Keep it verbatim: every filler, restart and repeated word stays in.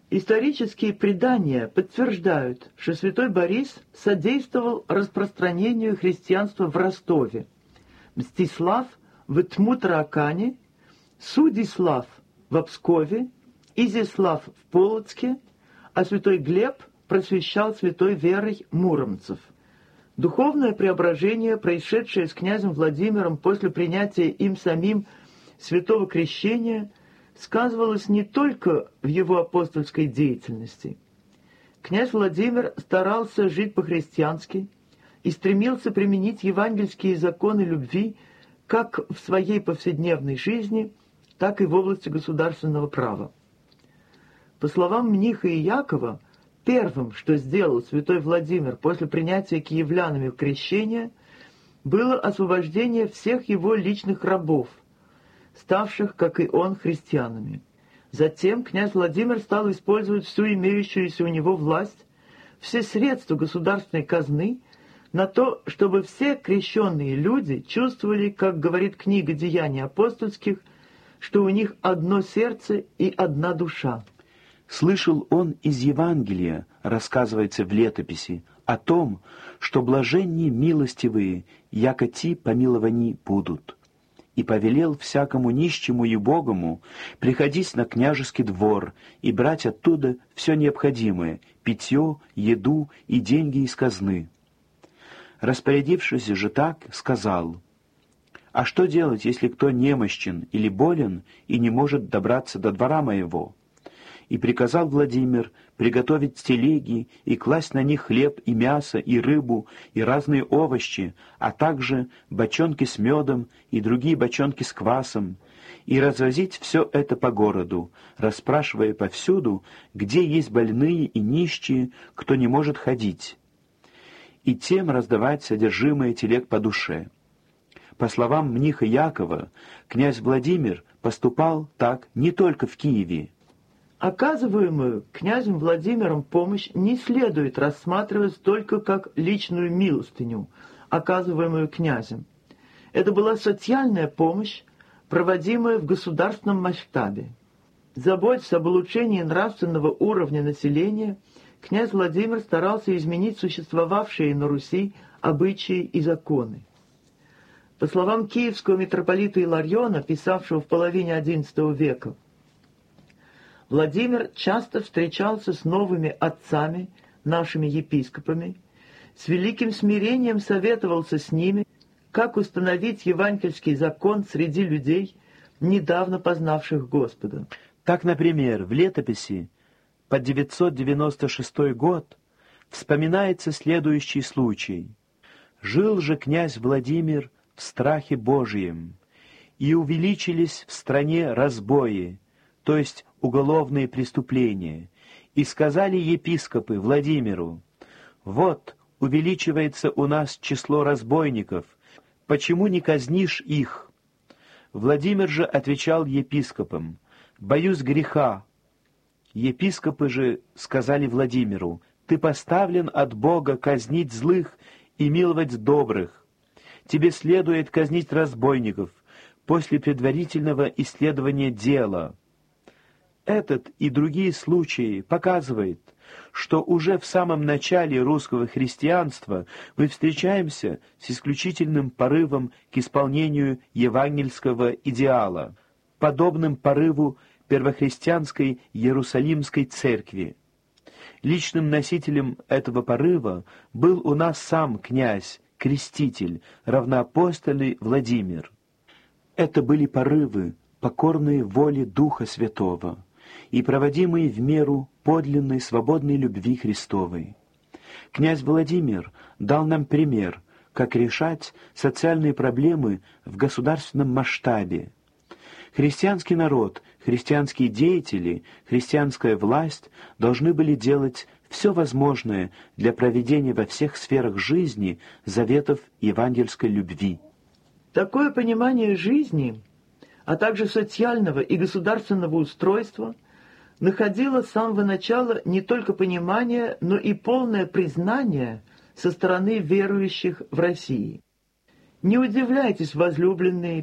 Исторические предания подтверждают, что святой Борис содействовал распространению христианства в Ростове, Мстислав в Тмутаракане, Судислав в Пскове, Изяслав в Полоцке, а святой Глеб просвещал святой верой муромцев. Духовное преображение, происшедшее с князем Владимиром после принятия им самим святого крещения, сказывалось не только в его апостольской деятельности. Князь Владимир старался жить по-христиански и стремился применить евангельские законы любви как в своей повседневной жизни, так и в области государственного права. По словам Мниха и Якова, первым, что сделал святой Владимир после принятия киевлянами крещения, было освобождение всех его личных рабов, ставших, как и он, христианами. Затем князь Владимир стал использовать всю имеющуюся у него власть, все средства государственной казны на то, чтобы все крещенные люди чувствовали, как говорит книга «Деяний апостольских», что у них одно сердце и одна душа. Слышал он из Евангелия, рассказывается в летописи, о том, что блаженни милостивые, яко ти помиловани будут. И повелел всякому нищему и убогому приходить на княжеский двор и брать оттуда все необходимое, питье, еду и деньги из казны. Распорядившись же так, сказал: «А что делать, если кто немощен или болен и не может добраться до двора моего?» И приказал Владимир приготовить телеги и класть на них хлеб и мясо, и рыбу, и разные овощи, а также бочонки с медом и другие бочонки с квасом, и развозить все это по городу, расспрашивая повсюду, где есть больные и нищие, кто не может ходить, и тем раздавать содержимое телег по душе. По словам Мниха Якова, князь Владимир поступал так не только в Киеве. Оказываемую князем Владимиром помощь не следует рассматривать только как личную милостыню, оказываемую князем. Это была социальная помощь, проводимая в государственном масштабе. Заботясь об улучшении нравственного уровня населения, князь Владимир старался изменить существовавшие на Руси обычаи и законы. По словам киевского митрополита Илариона, писавшего в половине одиннадцатого века, Владимир часто встречался с новыми отцами, нашими епископами, с великим смирением советовался с ними, как установить евангельский закон среди людей, недавно познавших Господа. Так, например, в летописи под девятьсот девяносто шестой год вспоминается следующий случай. «Жил же князь Владимир в страхе Божием, и увеличились в стране разбои, то есть уголовные преступления, и сказали епископы Владимиру: «Вот, увеличивается у нас число разбойников, почему не казнишь их?» Владимир же отвечал епископам: «Боюсь греха». Епископы же сказали Владимиру: «Ты поставлен от Бога казнить злых и миловать добрых. Тебе следует казнить разбойников после предварительного исследования дела». Этот и другие случаи показывают, что уже в самом начале русского христианства мы встречаемся с исключительным порывом к исполнению евангельского идеала, подобным порыву первохристианской Иерусалимской церкви. Личным носителем этого порыва был у нас сам князь, креститель, равноапостольный Владимир. Это были порывы, покорные воле Духа Святого и проводимые в меру подлинной свободной любви Христовой. Князь Владимир дал нам пример, как решать социальные проблемы в государственном масштабе. Христианский народ, христианские деятели, христианская власть должны были делать все возможное для проведения во всех сферах жизни заветов евангельской любви. Такое понимание жизни, а также социального и государственного устройства, находило с самого начала не только понимание, но и полное признание со стороны верующих в России. Не удивляйтесь, возлюбленные,